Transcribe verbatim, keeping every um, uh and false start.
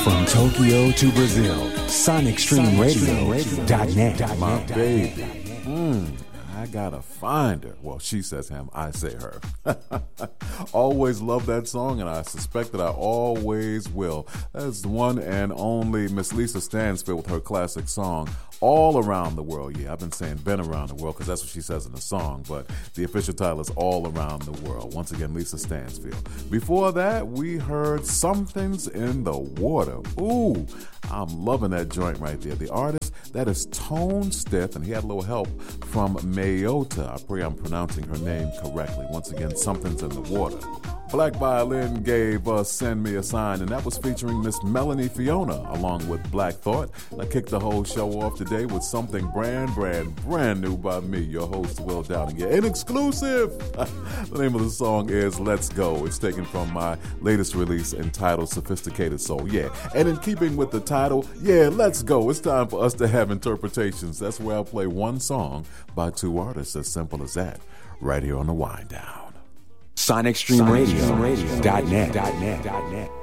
From Tokyo to Brazil, Sonic Stream Radio dot net. My baby. Mm, I gotta find her. Well, she says him, I say her. Always love that song, and I suspect that I always will. That's the one and only Miss Lisa Stansfield with her classic song, All Around the World. Yeah, I've been saying been around the world because that's what she says in the song, but the official title is All Around the World. Once again, Lisa Stansfield. Before that, we heard Something's in the Water. Ooh, I'm loving that joint right there. The artist, that is Tone Stith, and he had a little help from Mayota. I pray I'm pronouncing her name correctly. Once again, Something's in the Water. Black Violin gave us Send Me a Sign, and that was featuring Miss Melanie Fiona along with Black Thought. And I kicked the whole show off today with something brand, brand, brand new by me, your host, Will Downing. Yeah, an exclusive! The name of the song is Let's Go. It's taken from my latest release entitled Sophisticated Soul. Yeah, and in keeping with the title, yeah, let's go. It's time for us to have interpretations. That's where I'll play one song by two artists, as simple as that, right here on the Wind Down. Sonic Stream Radio dot net.